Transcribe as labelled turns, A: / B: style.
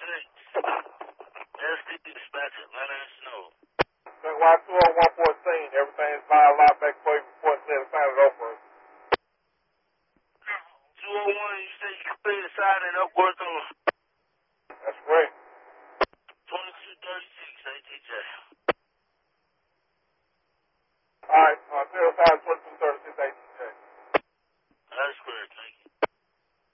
A: SD dispatch Atlanta and Snow.
B: Y20114, everything's fine. Lock back for you before it sign it over.
A: 201, you say you clear the side and upwards on.
B: That's great.
A: 2236, ATJ.
B: All right.